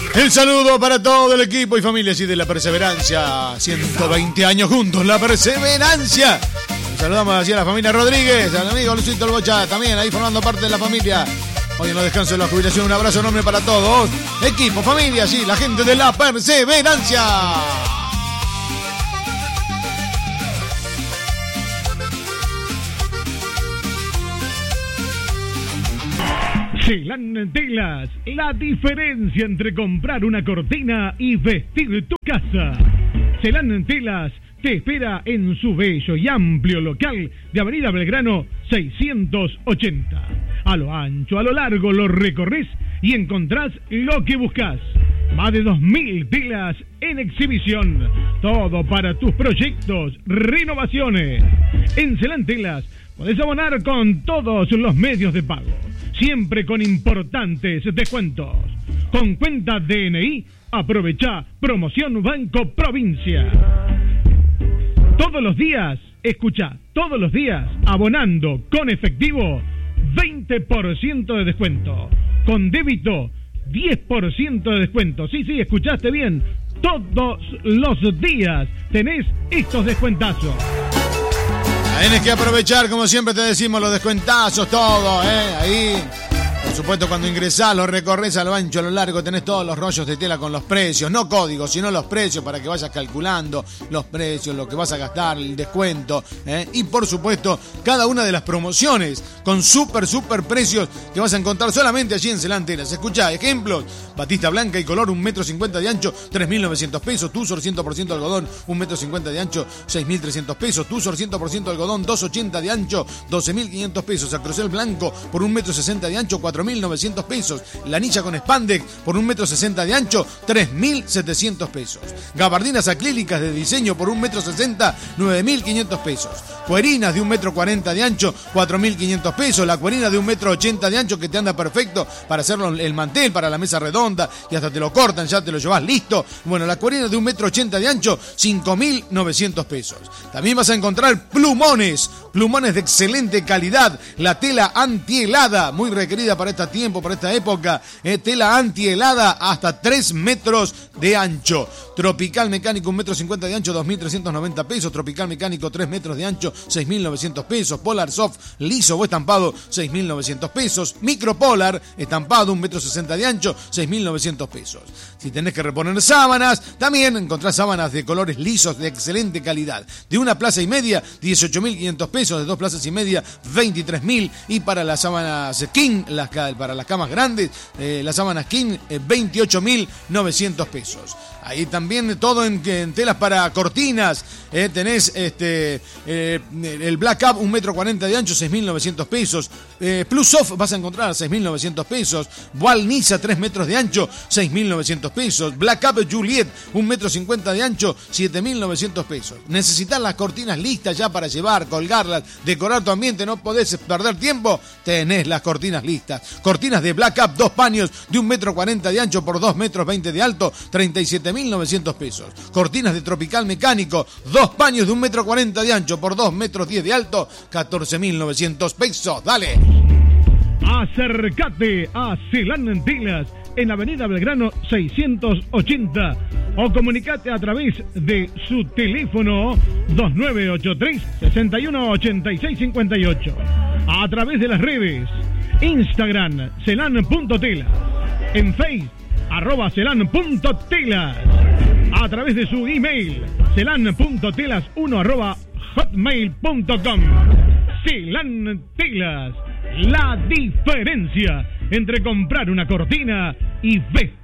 El saludo para todo el equipo y familia así de La Perseverancia. 120 años juntos, La Perseverancia. Saludamos así a la familia Rodríguez, al amigo Luisito El Bocha, también ahí formando parte de la familia. Hoy en los descansos de la jubilación, un abrazo enorme para todos. Equipo, familia, sí, la gente de La Perseverancia. Celán Telas, la diferencia entre comprar una cortina y vestir tu casa. Celán Telas te espera en su bello y amplio local de Avenida Belgrano 680. A lo ancho, a lo largo lo recorres y encontrás lo que buscas. Más de 2.000 telas en exhibición. Todo para tus proyectos, renovaciones. En Celán Telas podés abonar con todos los medios de pago. Siempre con importantes descuentos. Con cuenta DNI, aprovechá promoción Banco Provincia. Todos los días, escuchá, todos los días, abonando con efectivo, 20% de descuento. Con débito, 10% de descuento. Sí, escuchaste bien. Todos los días tenés estos descuentazos. Tienes que aprovechar, como siempre te decimos, los descuentazos, todo, ahí. Por supuesto, cuando ingresás, lo recorres a lo ancho, a lo largo, tenés todos los rollos de tela con los precios, no códigos, sino los precios para que vayas calculando los precios, lo que vas a gastar, el descuento, y por supuesto, cada una de las promociones con super precios que vas a encontrar solamente allí en Celán Telas. Escuchá, ejemplos: batista blanca y color, 1,50 m de ancho, 3.900 pesos, Tussor 100% algodón, 1,50 m de ancho, 6.300 pesos, Tussor 100% algodón, 2,80 de ancho, 12.500 pesos, acrocel blanco por 1,60 m de ancho, 4.900 pesos. Lanilla con spandex por 1,60 m de ancho, 3.700 pesos. Gabardinas acrílicas de diseño por 1,60 m, 9.500 pesos. Cuerinas de 1,40 m de ancho, 4.500 pesos. La cuerina de 1,80 m de ancho que te anda perfecto para hacerlo el mantel, para la mesa redonda, y hasta te lo cortan, ya te lo llevas listo. Bueno, la cuerina de 1,80 m de ancho, 5.900 pesos. También vas a encontrar plumones de excelente calidad. La tela antihelada, muy requerida para este tiempo, para esta época, tela antihelada hasta 3 metros de ancho. Tropical mecánico 1,50 m de ancho, 2.390 pesos. Tropical mecánico 3 metros de ancho, 6.900 pesos. Polar soft liso o estampado, 6.900 pesos. Micropolar estampado 1,60 m de ancho, 6.900 pesos. Si tenés que reponer sábanas, también encontrás sábanas de colores lisos de excelente calidad. De 1,5 plaza, 18.500 pesos. De 2 plazas y media, 23.000. Y para las sábanas King, para las camas grandes, las sábanas King, 28.900 pesos. Ahí también todo en telas para cortinas. Tenés el Black Up, 1,40 m de ancho, 6.900 pesos. Plus Soft vas a encontrar 6.900 pesos. Voile Niza, 3 metros de ancho, 6.900 pesos. Black Up Juliet, 1,50 m de ancho, 7.900 pesos. Necesitas las cortinas listas ya para llevar, colgarlas, decorar tu ambiente, no podés perder tiempo. Tenés las cortinas listas. Cortinas de Black Up, 2 paños de 1,40 m de ancho por 2,20 m de alto, 37.900 pesos. Cortinas de Tropical mecánico, 2 paños de 1,40 m de ancho por 2,10 m de alto, 14.900 pesos. Dale. Acércate a Celán Telas en Avenida Belgrano 680 o comunicate a través de su teléfono 2983 618658, a través de las redes Instagram celán.telas, en Facebook @celán.telas, a través de su email celán.telas1@hotmail.com. Celán Telas, la diferencia entre comprar una cortina y vestir